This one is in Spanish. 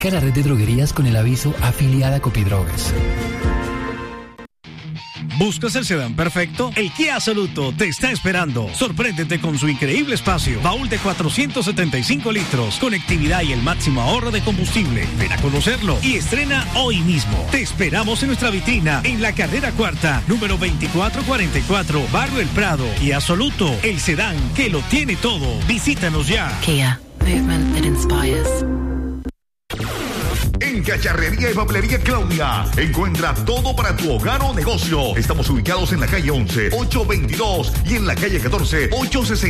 La red de droguerías con el aviso afiliada a Copidrogas. ¿Buscas el sedán perfecto? El Kia Soluto te está esperando. Sorpréndete con su increíble espacio, baúl de 475 litros, conectividad y el máximo ahorro de combustible. Ven a conocerlo y estrena hoy mismo. Te esperamos en nuestra vitrina en la carrera cuarta, número 2444, Barrio El Prado. Kia Soluto, el sedán que lo tiene todo. Visítanos ya. Kia, movement that inspires. En Cacharrería y Papelería Claudia encuentra todo para tu hogar o negocio. Estamos ubicados en la calle 11, 822 y en la calle 14, 860.